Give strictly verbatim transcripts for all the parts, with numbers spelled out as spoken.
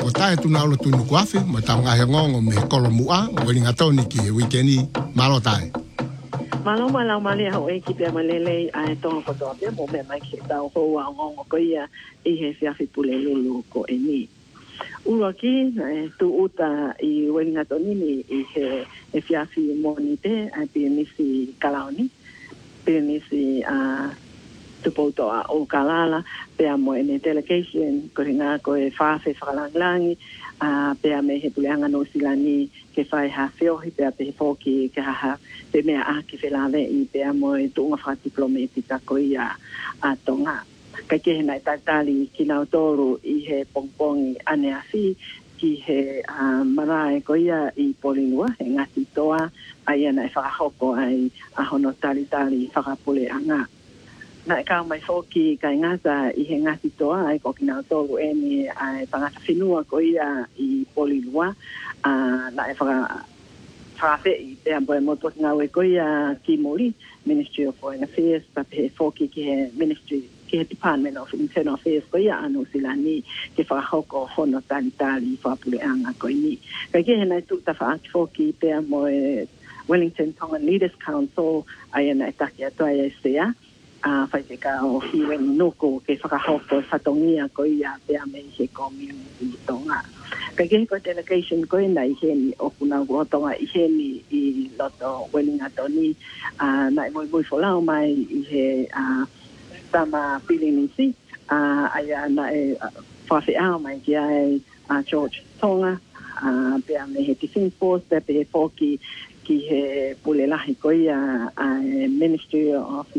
o tae tuna olo tunu kuafi, ma tau ngahe ngongo me kolo mua, o ni ngatoni ki e wikeni, malo tae. Malo malo mali ho e ki pe malele ai tonga ko to pe mo me mai ki tau ho wa ngongo ko ia i he fia fi pule lulu ko e ni. Ua ki tu uta i weni ngatoni ni i he e fia fi moni te a pe nisi kalaoni, pe nisi a tupoto a o kalala pe mo ene delegation ko ringa ko e fa fe whakalanglangi a pe me he puleanga no silani ke fai ha feo hi pe pe foki ke ha pe me a ki felave i pe mo e tunga fa diplomatica ko ia a tonga ka ke na tatali ki na toru i he pongpongi ane asi ki he a marae ko ia i polinua e ngati toa ai ana e whakahoko ai a hono tali tali whakapuleanga. Na ka mai foki ka ngata i he ngati toa ai ko kina tolu e ni ai tangata whenua ko ia i Polilua a na e whaka whawhe i te ambo e moto ngā we ko ia ki Mori Ministry of Foreign Affairs pa pe foki ki he Ministry ki he Department of Internal Affairs ko ia anu sila ni ke whakahoko hono tali tali whapuleanga ko ni ka ke he nai tuta whaaki foki pe ambo e Wellington Tongan Leaders Council ai ana e taki atua e sea a fai te ka o hiwen nuku ke whakahoko whatongia ko ia pe a me he community tonga. Ka ke ko delegation ko ina i he ni o kuna tonga i he ni i loto Wellington ni a na i moi moi wholao mai i he a tama pilinisi a aia na e whawhi ao mai ki ai a George Tonga a pe a me he Defence Force pe pe he foki ki he pulelahi ko ia a Ministry of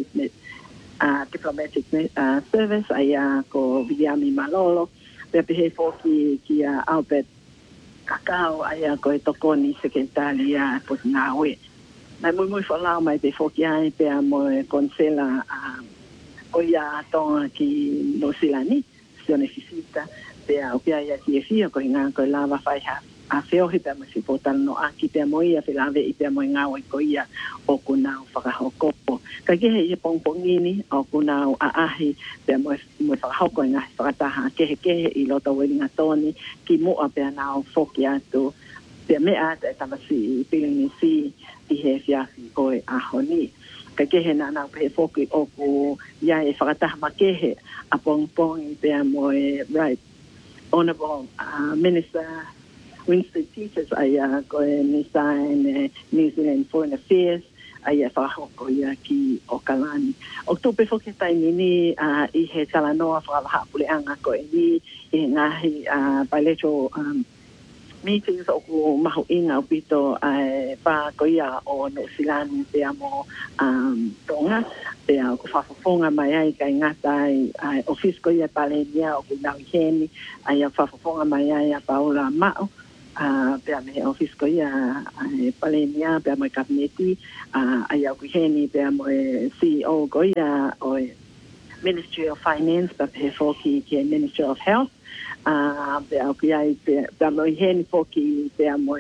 Uh, diplomatic uh, service ai ko Viviani Malolo pe pe foki ki a Albert Kakao ai ko e tokoni sekretari a Posnawe na muy muy fala mai pe foki ai pe mo konsela a o ia ton ki no silani se necesita pe a o que ai ki fia ko nga ko lava fai ha a feo he pe mo si potan no aki pe mo ia pe lave i pe mo nga o ko ia o kuna whakahoko ka ke he pongpongi ni o kuna a ahi pe mo mo whakahoko nga whakataha ke he ke he i loto welinga toni ki mo a pe na o foki atu pe me a te tamasi pilingi si i he fiafi ko e ahoni ka ke he na na pe foki o ku ia e whakataha ma ke he a pongpongi pe mo e right honorable uh, minister Winston Peters ai ko e nisa e New Zealand Foreign Affairs ai a whakahoko ia ki o Kalani. O tupe whoke tai nini uh, i he talanoa whakawahapuleanga ko e ni i ngahi uh, bilateral um, meetings o ku mahu inga o pito ai pa ko ia o no silani pe amo um, tonga pe a ku whafafonga mai ai kai ngata ai office ko ia palenia o ku nau heni ai a whafafonga mai ai a Paula Mao a pe a me office ko ia ai palenia pe a mo kabineti a ai au heni pe a mo C E O ko ia o Ministry of Finance pe pe foki ki Ministry of Health a pe au ai pe a mo heni foki pe a mo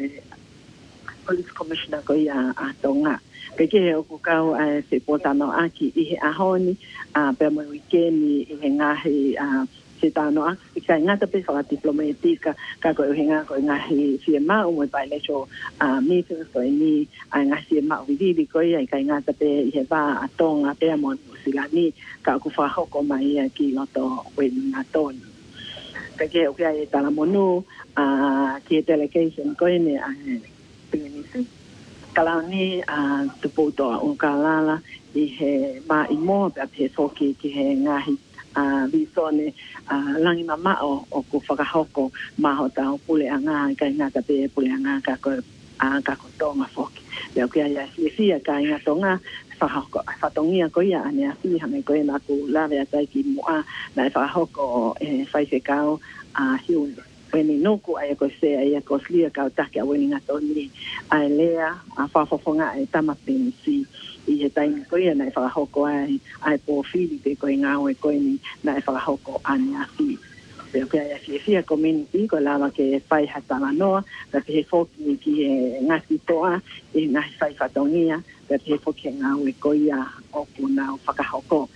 Police Commissioner ko ia a tonga ke ke o ku kau ai se potano aki i he ahoni a pe mo weekend i he ngahi a se tano a ka ngata pe fa diplomatica ka ko hinga ko ngahi si ma o mo bilateral a meetings ko ni a ngahi ma vidi ko ia ka ngata pe he ba atonga pe mo silani ka ku fa hoko mai ki loto wen aton ka ke o ka e tala monu a ki delegation ko ni a pinisi kala ni a tupoto o kalala i he ma i mo pe pe foki ki he ngahi a visone a langi mama o o ku whakahoko maho tau pule anga ka ngata pe pule anga ka ko a ka ko tonga foki le ke ia si si ka nga tonga whakahoko whatongia ko ia ane a si hame ko ina ku lave atai ki mua na whakahoko e whaise kao a hiu weni nuku ai ko se ai ko slia ka take a weni ngatoni ai lea a whafofonga e tamapini si i he taimi ko ia na e whakahoko ai ai po fili te ko inga o e ko ni na e whakahoko ane a si pe ke ai si si a community ko lava ke fai hatala noa ka te he foki ki e ngati toa e ngahi fai whatongia ka te he foki nga o e ko ia o kuna o whakahoko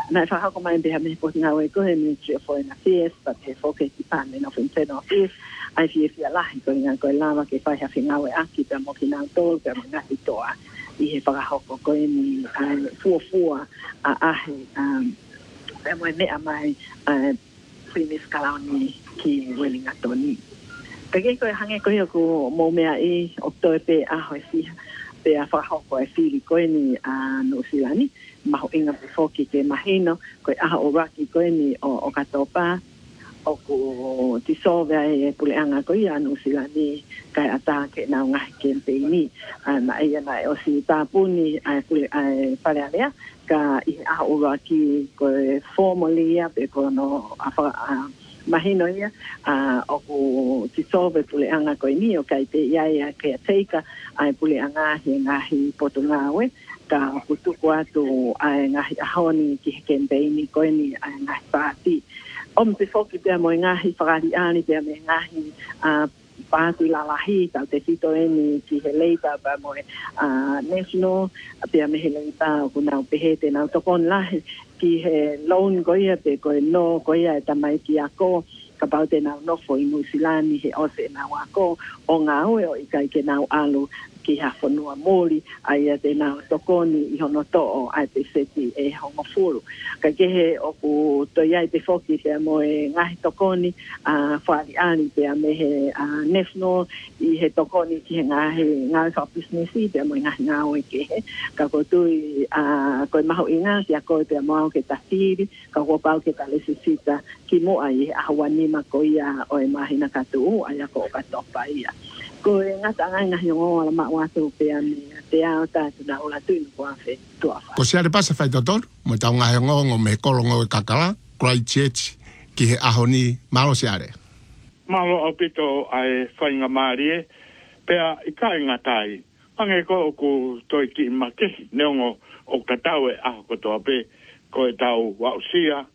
na fa ko mai be me po nga we ko ni che fo na fiesta che fo che ti panne no finte no is ai fi fi la ko nga ko la ma che fa ha finga we aki pe mo ki na to pe mo na ti to a i he fa ho ko ko ni ai fu fu a a um pe mo ne a mai eh finis kalani ki welinga toni pe ke ko hange ko ko mo me ai o to pe a ho si pe a fa ho ko e fi ko ni a no silani ma ho inga pe fo ki ke mahino ko a o ra ki ko ni o o katopa o ko ti so ve pule anga ko ia no silani kai ata ke na nga ke pe ni na ia na o si ta puni a pule a pale alea ka i a o ra ki ko formally a pe ko no a fa mahino ia a o ko ti so ve pule anga ko ni o kai pe ia ia ke teika a pule anga he nga hi potungawe ka kutuku atu a nga hi ahoni ki ke pe ni ko ni a nga party om pe foki pe mo ngahi whakari ani pe me ngahi a pātu la lahi tau te fito eni ki he leita pa mo a national pe me he leita o kuna pe he te nau tokon lahi ki he loan goia pe ko no goia e tamai ki ako ka pau te nau nofo i Nusilani he ose nau ako o ngā ue o i kai ke nau alu ki ha whanua mōri ai a te nau tokoni i hono to'o ai te seti e hongo furu. Ka kehe o ku to iai te foki te mo e ngahi tokoni a whaari ani te a me he national i he tokoni ki he ngahi ngahi wha businessi te a mo e ngahi ngā oe kehe. Ka kotui a koe maho i ngā ki a koe te a mo ke ta whiri ka kua pau ke ta lesisita ki mo ai a hawanima ko ia o e mahina katu ai a ko o katopa ia. Ko e ngata ngai ngahi o ala ma watu pe ani te ao tātu na ola tui ko afe tuafa. Ko se ale pasa fai totor, mo tau ngahi o ngongo me kolongo e kakala, Christchurch, ki he ahoni malo se are. Malo au pito ai whainga maarie, pea i kai ngatai. Pange ko o ku toi ki make, neongo o katau e aho kotoa pe, ko e tau wausia,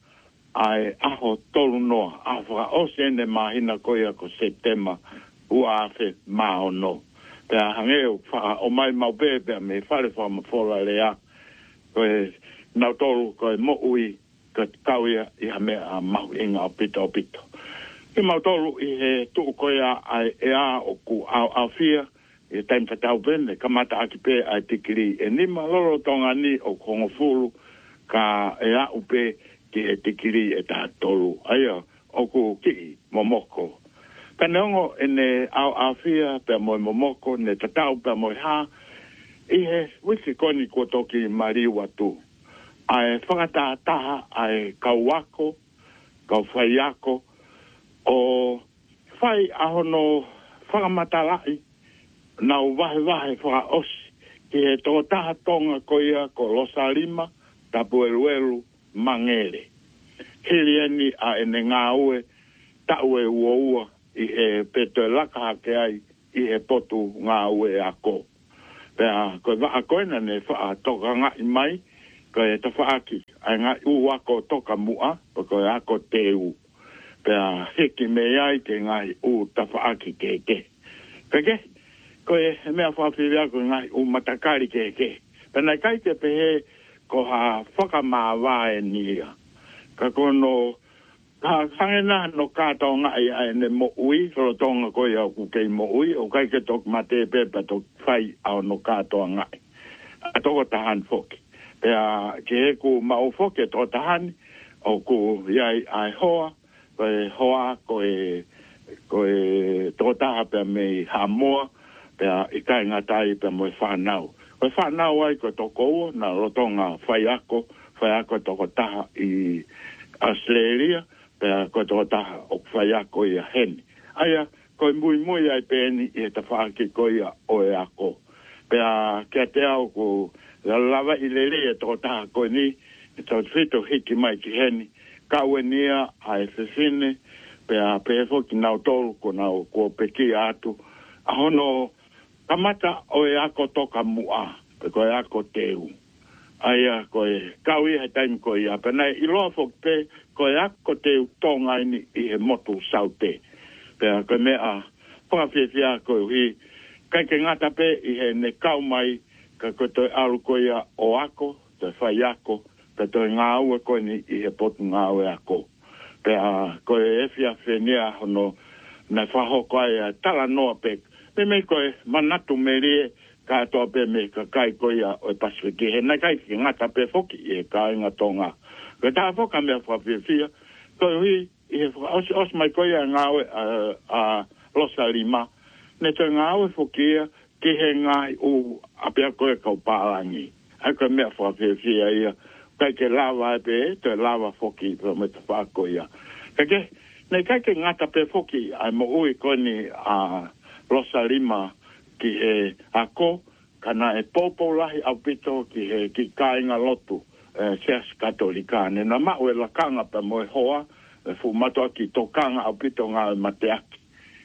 ai aho tolu noa, aho whaka ose ene mahina koia ko September, ua afe mao no. Pea hangeo wha o mai mau pe pea me whare wha ma whora lea. Koe nau tolu koe mo ui ka kauia i ha mea a mau inga o pito o pito. I mau tolu i he tuu koe a ai e a o ku au au fia i taim whatau pene kamata aki pe ai tikiri e nima loro tonga ni o kongo fulu ka e a upe ki e tikiri e tā tolu. Aia o ku ki momoko. Ka neongo e ne au au fia pe moi momoko, ne tatau pe moi ha, i he wisi koni ko toki mari watu. Ai whakata taha, ai kauako, kau whaiako, o whai ahono whakamatalai, nau wahe wahe whaka osi, ki he tō taha tonga ko ia ko Losa Lima, tapu elu elu, mangere. Hili eni a ene ngā ue, tau e ua ua, i he peto laka hake ai i he potu ngā ue a ko. Pea, koe waa koena ne wha toka ngai mai, koe ta wha aki, ai ngai u wako toka mua, pa koe ako te u. Pea, heki me ai ke ngai u ta wha aki ke ke. Peke, koe mea whawhiria koe ngai u matakari ke ke. Pena kai te pehe ko ha whakamāwae nia. Ka kono ka hangena no kato ngai ai ne mo ui so tonga ko ia ku ke mo ui o kai ke tok mate pe pa tok fai au no kato ngai a to tahan foki pe a ke ku ma o foki to tahan o ku ia ai hoa ko hoa ko e ko e to taha pe me hamoa pe a i kai ngatai pe mo fa nau ko fa nau ai ko to ko na rotonga fai ako fai ako to taha i Australia pea ko tō taha o whaia ko ia heni. Aia, ko mui mui ai pēni i he ta whaake ko ia o e ako. Pea kia te au ko lava i le rea tō taha ko ni, e tō whito hiki mai ki heni, kaue nia ai whiwhine, pea pea whoki nau tolu ko nau ko peki atu. Ahono, kamata o e ako toka mua, pe ko e ako teu. Aia, koe kaui he taimi koe ia. Pena i loa fok pe, koe ako te tonga ini i he motu saute. Pena koe mea, whakawhiawhia koe hui. Kai ke ngata pe i he ne kau mai, ka koe toi aru koe ia o ako, te whai ako, pe to ngā ua koe ni i he potu ngā ua ako. Pe a koe e fia whenea hono na whaho koe a tala noa pe. Me me koe manatu me rie ka toa pe me ka kai koe a o Pasifiki. He nai kai ki ngata pe foki i he ka inga tonga. Koe tā whoka mea whawhia fia. Koe hui i he os, os mai koe a ngā ua a, a Losa Lima. Ne te ngā ua foki ia ki he ngai u apea koe kau pālangi. Ai koe mea whawhia fia ia. Kai ke lava e pe, te lava foki pa me te whako ia. Kai ke, nei kai ke ngata pe foki, ai mo ui koni a Losa Lima ki he ako, kana e popo lahi au pito ki he ki kāinga lotu, e, seas katolika. Ne na mau e lakanga pa mo e hoa, e fu matua ki tokanga au pito ngā mateaki.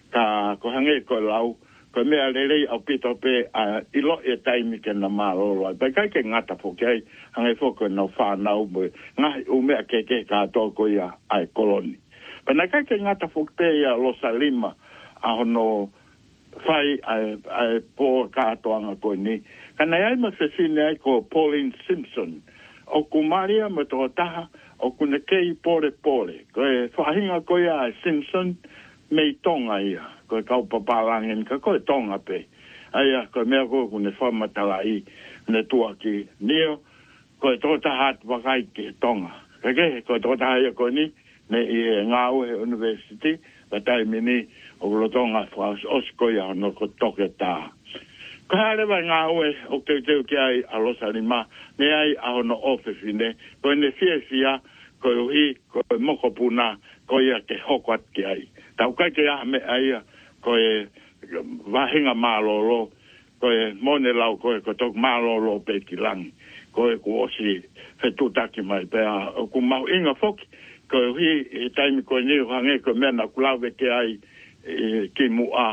Ka ko hange ko lau, ko mea lelei au pito pe uh, ilo e taimi ke na marolo. Pai kai ke ngata foki ai, hange foko na whanau mo, ngahi umea ke ke ka toko ia ai koloni. Pai na kai ke ngata foki pe ia Losa Lima, a hono whai ai, ai pō kātoanga koe ni. Kana ai ma whesine ai ko Pauline Simpson, o kumaria ma tō taha, o kuna kei pore pore. Koe whahinga koe ai Simpson, mei tonga ia. Koe kau papalangen, ka koe tonga pe. Aia, koe mea koe kune whamatala i ne tua ki nio, koe tōta hat wakai ki tonga. Kake, koe tōta haia koe ni, ne i e ngāu he university, ka taimi ni, o kulo tonga whaus oskoia no ko toke tā. Ko harewa ngāu e, o teu teu ki ai a Losa Lima, ne ai a hono ofisi ne, koe ne fia fia, koe uhi, koe moko puna, koe ia ke hokwat ki ai. Tau kai ke aha me aia, koe wahinga mālolo, koe mone lau koe ko tok mālolo pe ki langi, koe ku osi whetutaki mai pēa, ku mau inga foki, koe hui e taimi koe niu hange koe mena kulauwe ke ai e, ki mua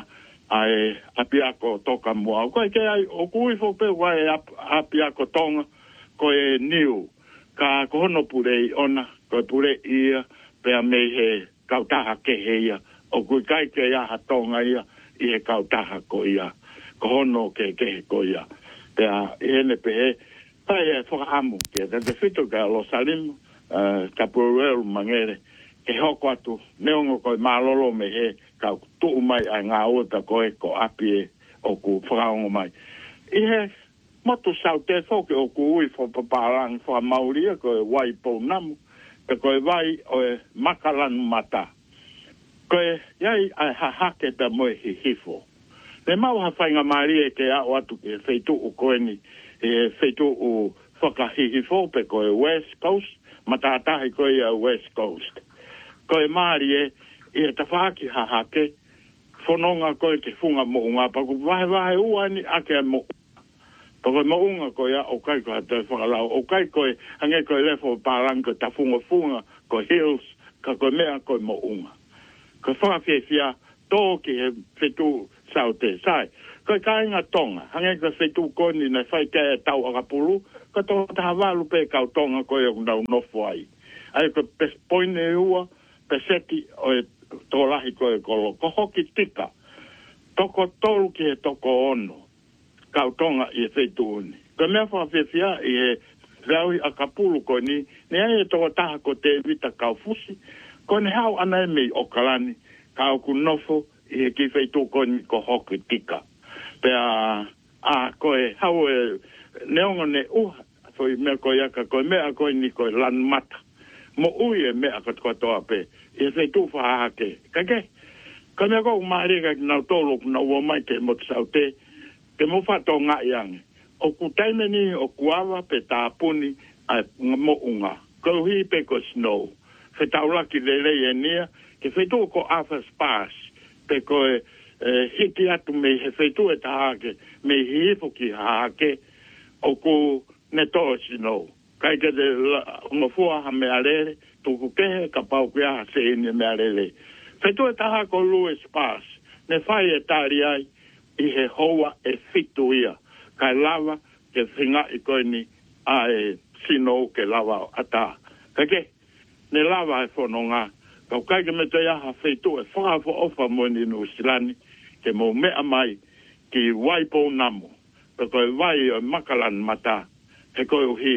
ai apiako toka mua. Koe ke ai, o kui foki pe wai ap, apiako tonga, koe niu, ka kohono purei ona, koe purei ia, pēa mei he kautaha ke heia, o kui kai ke ia hatonga ia, i he kautaha ko ia, ko hono ke ke ko ia. Pea, i hene pe he, pai e whakaamu ke, te te whitu ka Losa Lima, uh, ka puruelu mangere, ke hoko atu, neongo koe malolo me he, ka tuu mai ai ngā ota koe ko api e, o ku whakaongo mai. I he, motu sau te whoke o ku ui whapapārang whamauria koe wai pou namu, te koe vai o e makalan mata. Koe, iai ai hahake ta moe hi hifo. Le mau ha whainga maria ke au atu ke wheitu u koe ni, e wheitu u whakahihifo pe koe West Coast, matatahi koe a West Coast. Koe maria, i e ta whaki hahake, whanonga koe ke funga mounga, paku vahe vahe uani ake a mounga. Paku mounga koe a o kai koe te whakalau, o kai koe, hange koe lefo pāranga ta funga funga, koe hills, ka koe mea koe mounga. Ko whakawhiawhia tō ki he whetu sau te sai. Ko kāinga tonga, hange ka whetu koni na whai kea e tau akapuru, ko tō taha walu pe kau tonga koe o nau nofo ai. Ai ko pes poine ua, peseti o e tō lahi koe kolo. Ko hoki tika, toko tolu ki he toko ono, kau tonga i he whetu uni. Ko mea whakawhiawhia i he raui akapuru koni, ne ai e tō taha ko te vita kau fusi, ko ne hau ana e mei o kalani, ka au ku nofo, i he ki wheitu koni ko hoki tika. Pea, a, koe hau e neongo ne uha, foi mea koe aka, koe mea koe ni koe lan mata. Mo ui e mea kat katoa pe, i he wheitu whahake. Kake, ka mea kou maharika ki nau tōlo ku nau o mai ke motu sau te, ke mo whato ngā iange. O ku taimeni o kuawa pe tāpuni a mo unga. Ko hi pe ko snow. Fe taulaki lele e nia, ke whetu ko Arthur's Pass, pe ko e eh, hiki atu me he whetu e tahake, me hifo ki hake, o ku ne toa sino. Kai ke te umafua ha me arere, tuku kehe ka pau kia ha se ini me arere. Whetu e tahake o Louis Pass, ne whai e tari ai, i he hoa e fitu ia, kai lava ke whinga i koe ni a e sino ke lava ata. Kake, ne lava e whanonga, kau kai ke me te aha wheitu e whakafo ofa moeni no silani, ke mo mea mai ki waipo namo, pe koe wai o makalan mata, he koe uhi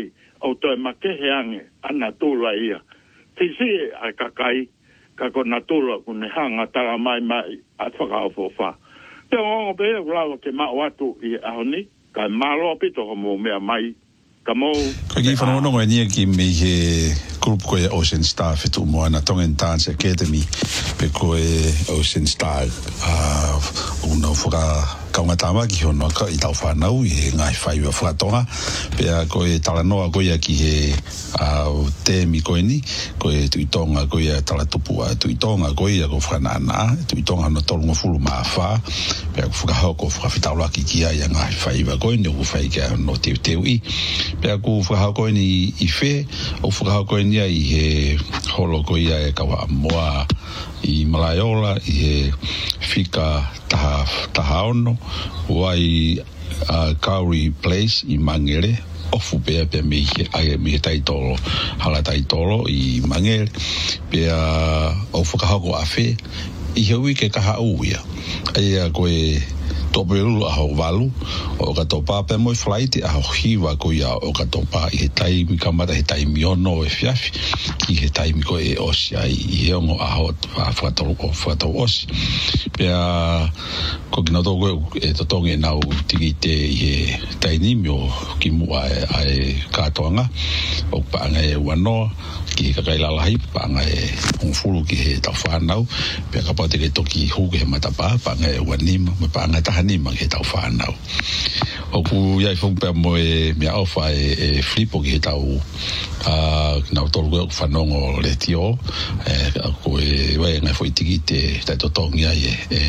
o toi make he ange, ana tūla ia. Tisi ai kakai, ka kona tūla kune hanga tala mai mai a whakaofofa. Te ongo pe e kulawa ke mao atu i ahoni, ka malo pito ko mo mea mai, ka mo... Ka ki whanonongo e nia ki me he grupu koe Ocean Star fitu mo ana Tongan Dance Academy, pe koe Ocean Star, uh, una whaka... kaunga tama ki hono ka i tau whanau i he ngai whaiwa whakatonga pea koe talanoa koe ki he uh, tēmi koe ni koe tuitonga koe tala tupua tuitonga koe a ko whanana tuitonga no tolunga fulu maa wha pea ko whakahau ko whakawhitaula ki kia i a ngai whaiwa koe ni o ku whai kia no teu teu i pea ko whakahau koe ni i whe o whakahau koe ni i he holo koe e kawa moa i Malaiola i he whika taha, taha ono wai uh, Kauri Place i Mangere ofu pea pea me he ai me he taitolo hala taitolo i Mangere pea o whakahako a whe i he ui ke kaha uia ai a koe topelu a ho valu o ka topa pe mo flight a ho hiwa ko ia o ka topa i he taimi kamata he taimi ono e fiafi ki he taimi ko e osi ai i he ongo a ho a whakatoro o whakatoro osi pea ko kina toko e totonge nau tiki te i he tainimi o ki mua e, e katoanga o paanga e wanoa ki he kakailalahi paanga e ongfuru ki he tau whanau pea kapate ke toki huke he matapa paanga e wanima me paanga taha ni ma ke tau whanau. O ku iai whungpea mo e mea awha e, e flipo ki he tau uh, nau tolu koe o whanongo le tio e ko e wai ngai fwoi tiki te tai totongi ai e, e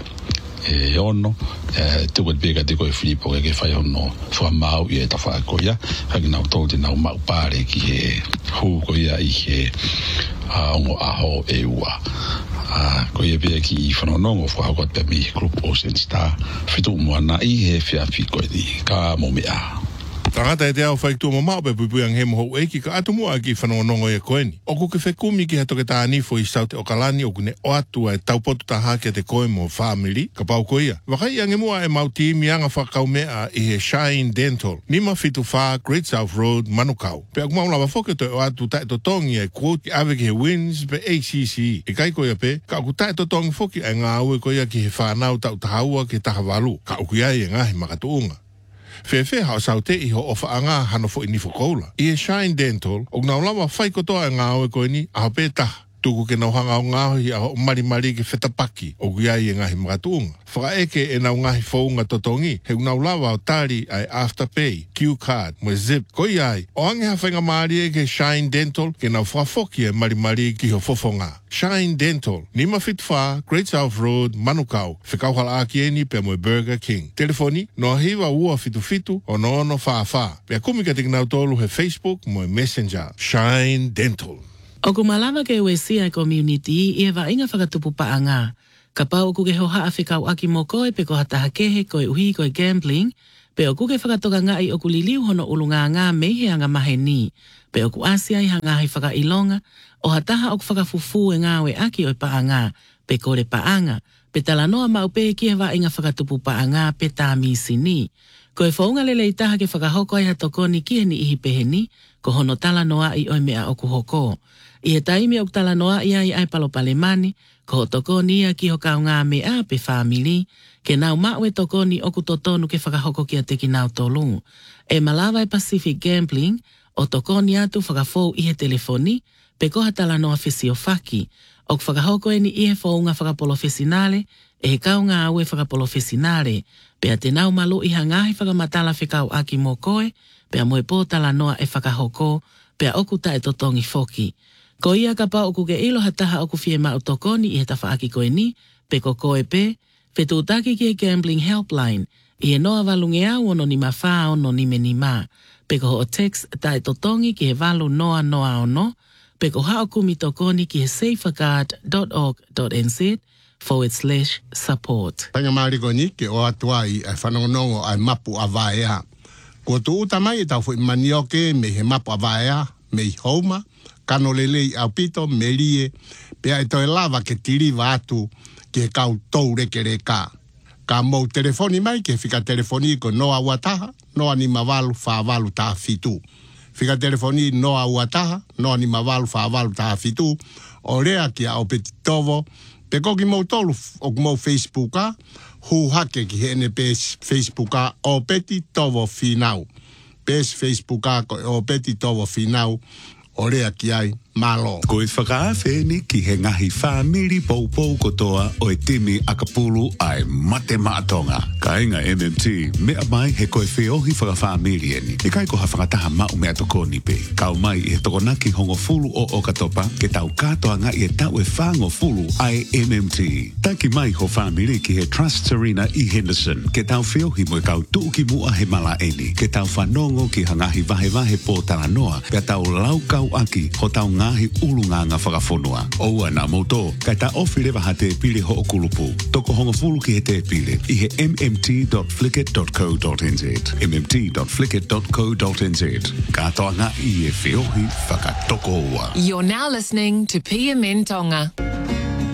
e ono e te koe peka te koe flipo ke ke whai ono whamau i e ta whakoia haki nau tolu te nau mau pare ki he hu koia i he uh, ongo aho e ua. Ah, ko ye be ki whanonongo whakakot pe mi Group Ocean Star whitu moana i he whiawhi koe ni ka mo mea. Tangata e te au whaiktua mo mau pe pupuang he moho eiki ka atu mua ki whanonongo e koe ni. O ku ke whekumi ki hato ke tā nifo i saute o kalani o kune o atua e taupotu ta hake te koe mo family ka pau koia. Wakai ange mua e mau timi anga whakau mea i he Shine Dental. Nima fitu wha Great South Road Manukau. Pe aku maula wafoke to o atu tae to tongi e quote ki ave ki he wins pe A C C. E kai koia pe ka aku tae to tongi foki e ngā aue koia ki he whanau tau tahaua ki taha walu. Ka uku iai e ngahi makatuunga. Fefe hao saute i ho ofa anga hano fo ini fokoula. I e Shine Dental, o ngā ulawa whai kotoa e ngā oe koe ni, aho pētaha. Tuku ke nau hanga o ngāhi a ho mari mari ke whetapaki, o guiai e ngahi makatuunga. Whaka eke e nau ngahi whaunga totongi, he ngā ulawa o tāri ai Afterpay, Q-Card, mo Zip. Koi ai, o ange hawhainga maari e ke Shine Dental, ke nau whafoki e mari mari ki ho fofonga. Shine Dental, Nima Fitfa, Great South Road, Manukau, Whikauhala aki eni pe mo Burger King. Telefoni, no hiwa ua fitu fitu, o no ono wha wha. Pea kumika te ngau tolu he Facebook, mo Messenger. Shine Dental. O ku malawa ke ue sia community i e wa inga whakatupu paanga. Ka pau ku ke hoha a whikau aki mo koe pe ko hataha kehe koe uhi koe gambling, pe o ku ke whakatoka ngai o ku liliu hono ulunga ngā meihe anga mahe ni, pe o ku asia i hanga hi whaka ilonga, o hataha o ku whakafufu e ngā we aki o paanga, pe kore paanga, pe talanoa mau pe ki e wa inga whakatupu paanga pe tā misi ni. Ko e whaunga lele i taha ke whakahoko ai hatokoni ki e ni ihi pehe ni, ko hono talanoa i oi mea o ku hoko. I he taimi o talanoa ia i ai palopale mani, ko ho tokoni ia ki ho kau ngā mea pe whamili, ke nau mau e tokoni o ku totonu ke whakahoko ki a te ki nau tolu. E malawa e Pacific Gambling, o tokoni atu whakafou i he telefoni, pe koha talanoa whesio whaki, o ku whakahoko e ni i he whaunga whakapolofesinale, e he kau ngā aue whakapolofesinale, pe a te nau malu i hangahi whakamatala whikau aki mo koe, pe a moe pō talanoa e whakahoko, pe a oku tae totongi foki. Ko ia ka pa oku ke ilo hataha oku fie ma utokoni i he tafa aki koe ni, pe ko koe pe, whetu utaki ki e Gambling Helpline, i e noa valunge au ono ni mawha ono ni me ni ma, pe ko ho text tae totongi ki he valu noa noa ono, pe ko hao kumi tokoni ki he safeguard dot org dot n z forward slash support. Tanga mariko ni ke o atua i ai whanongonongo ai mapu a vaea. Ko tu utamai e tau fui manioke me he mapu a vaea, me i houma, kano lelei au pito, me lie, pea e toi lava ke tiri vatu ke kau tou reke reka. Ka mou telefoni mai ke fika telefoni ko noa wataha, noa ni mawalu, wha walu ta fitu. Whika telefoni noa uataha, noa ni mawalu whawalu taha fitu, o rea ki a o peti tovo, pe koki mou tolu o mou Facebooka, hu hake ki hene pes Facebooka o peti tovo finau. Pes Facebooka o peti tovo finau, o rea ki ai malo. Ko e whakaawheni ki he ngahi whamiri poupou kotoa o e timi akapulu ai mate maatonga. Ka inga M M T, mea mai he koe whiohi whakawhamiri eni. E kai ko ha whakataha mau mea toko nipe. Kau mai i he tokonaki hongo fulu o Okatopa, ke tau katoa nga i e tau e whango fulu ai M M T. Taki mai ho whamiri ki he Trust Serena i Henderson, ke tau whiohi mo e kau tuuki mua he mala eni, ke tau whanongo ki hangahi vahe vahe po Talanoa, ke tau lau kau aki ho tau nga ngahi ulunga nga whakafonua. Oua nā moto, kai ta ofi lewa ha te pile ho o kulupu. Toko honga fulu ki he te pile, i he m m t dot flickr dot co dot n z. m m t dot flickr dot co dot n z. Katoa ngā i e whiohi whakatoko ua. You're now listening to P M N Tonga.